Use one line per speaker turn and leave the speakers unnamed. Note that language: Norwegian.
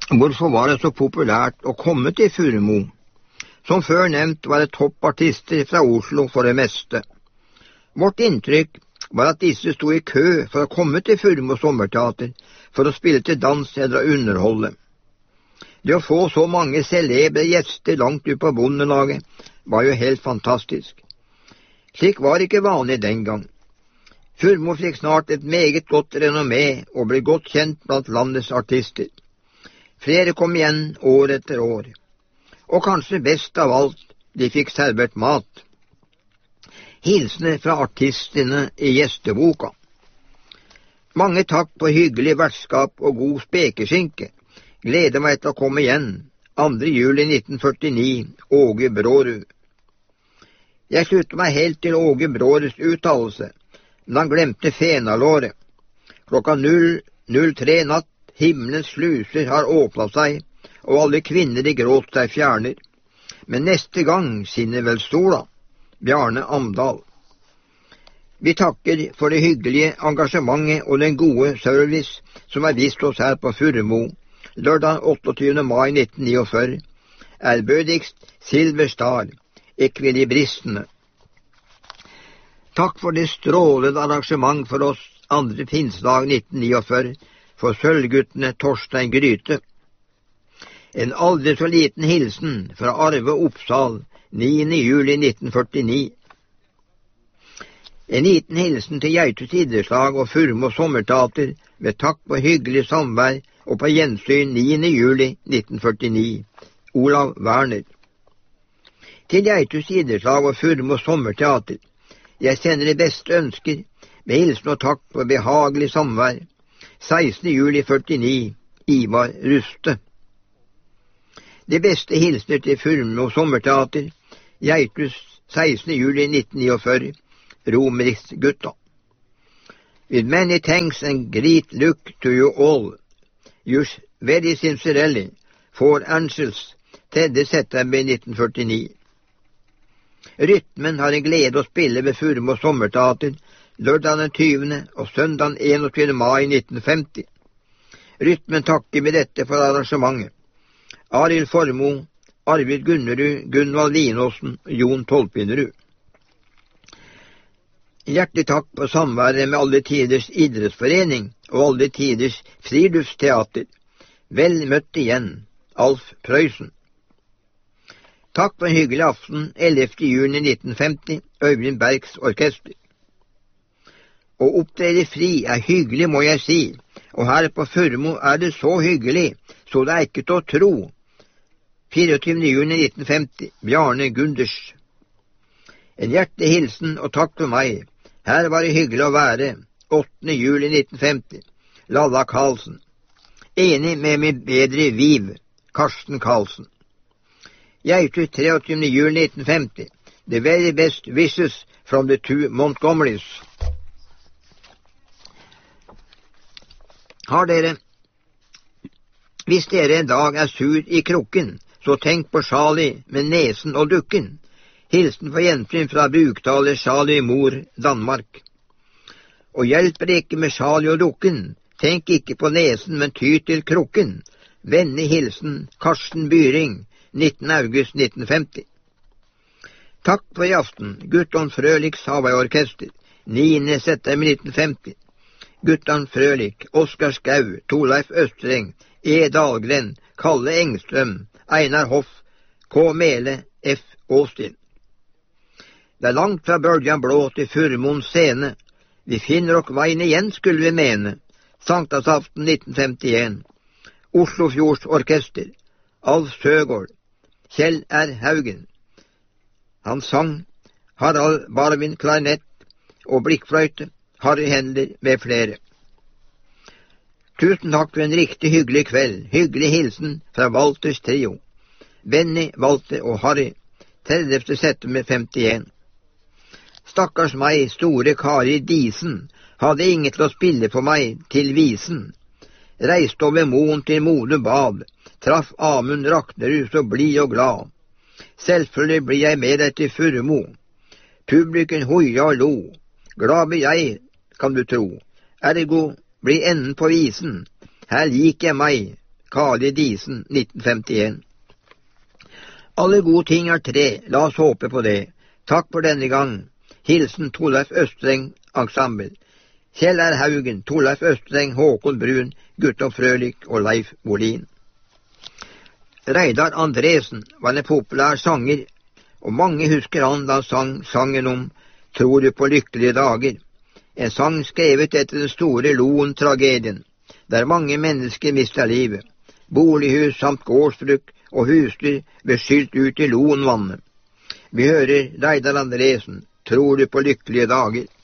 Hvorfor var det så populært å komme til Furumo? Som før nevnt var det toppartister fra Oslo for det meste. Vårt inntrykk var at disse sto i kø for å komme til Furumo sommerteater for å spille til dans eller å underholde. Det å få så mange celebre gjester langt ut på Bondelaget var jo helt fantastisk. Slik var ikke vanlig den gang. Furumo fikk snart et meget godt renommé og ble godt kjent blant landets artister. Flere kom igjen år etter år. Og kanskje best av alt, de fikk servert mat. Hilsener fra artistene i gjesteboka. Mange takk for hyggelig vertskap og god spekeskinke. Gleder meg til å komme igjen. 2. juli 1949, Åge Brårud. Jeg slutter meg helt til Åge Bråruds uttalelse, men han glemte fenalåret. Klokka 0:03 natt, himmelens sluser har åpnet seg, og alle kvinner i gråt seg fjerner. Men neste gang skinner vel sola. Bjarne Amdal. Vi takker for det hyggelige engasjementet og den gode service som er vist oss her på Furumo, lørdag 28. mai 1949. Ærbødigst Silver Star, Ekvilibristene. Takk for det strålende arrangement for oss 2. pinsedag 1949 for Sølvguttene Torstein Gryte. En aldri så liten hilsen fra Arve Oppsal 9. juli 1949. En liten hilsen til Geitus idrettslag og Furumo sommerteater med takk på hyggelig samvær og på gjensyn 9. juli 1949. Olav Werner. Til Geitus idrettslag og Furumo sommerteater. Jeg sender de beste ønsker med hilsen og takk på behagelig samvær. 16. juli 49. Ivar Ruste. De beste hilsner til Furumo sommerteater. Geitus 16. juli 1949. Romeriksgutta. With many thanks and great luck to you all. Yours very sincerely, for Angels, 3. september 1949. Rytmen har en glede å spille ved Furumo sommerteater lørdag den 20. og søndag 21. mai 1950. Rytmen takker med dette for arrangementet. Arild Formoe, Arvid Gunnerud, Gunvald Linåsen, Jon Tolpinnerud. Hjertelig takk på samværet med Alle Tiders idrettsforening og Alle Tiders friluftsteater. Vel møtt igjen, Alf Prøysen. Takk for en hyggelig aften 11. juni 1950, Øyvind Bergs orkester. Å opptrede fri er hyggelig, må jeg si, og her på Furumo er det så hyggelig, så det er ikke til å tro. 24. juni 1950, Bjarne Gunders. En hjertelig hilsen og takk for meg. Her var det hyggelig å være. 8. juli 1950, Lalla Karlsen. Enig med min bedre Viv, Karsten Karlsen. Geitus 23. juli 1950, The very best wishes from the two Montgomerys. Hvis dere en dag er sur i krukken, så tenk på Charlie med nesen og dukken. Hilsen for gjensyn fra Buktaler Charlie Mor, Danmark. Og hjelper det ikke med Charlie og dukken, tenk ikke på nesen, men ty til krukken. Vennlig hilsen Karsten Byring, 19. august 1950. Takk for i aften, Guttorm Frøliks Havai-orkester, 9. september 1950. Guttorm Frølik, Oskar Skau, Torleif Østreng, E. Dahlgren, Kalle Engstrøm, Einar Hoff, K. Mele, F. Aastin. Det er langt fra bølgen blå til Furumons scene. Vi finner ok veien igjen, skulle vi mene. Sankthansaften 1951. Oslofjords orkester, Alf Søgaard, Kjell R. Haugen. Han sang, Harald Barvin klarinett og blikkfløyte, Harry Hendler med flere. Tusen takk for en riktig hyggelig kveld. Hyggelig hilsen fra Walters trio. Benny, Walter og Harry, 30. september 51. Stakkars meg, store Kari Disen, hadde ingen til å spille for meg til visen. Reiste over moen til Mode bad, traff Amund Raknerud så blid og glad. Selvfølgelig blir jeg med deg til Furumo. Publikum hoia og lo. Glad blir jeg, kan du tro. Ergo blir enden på visen. Her liker jeg meg, Kari Disen, 1951. Alle gode ting er tre, la oss håpe på det. Takk for denne gang. Hilsen Torleif Østreng Ensemble. Kjell R. Haugen, Torleif Østreng, Håkon Brun, Guttorm Frølik og Leif Wolin. Reidar Andresen var en populær sanger, og mange husker han da han sang sangen om Tror du på lykkelige dager, en sang skrevet etter den store Loen-tragedien, der mange mennesker mistet livet. Bolighus samt gårdsbruk og husdyr ble skylt ut i Loenvannet. Vi hører Reidar Andresen, Tror du på lykkelige dager.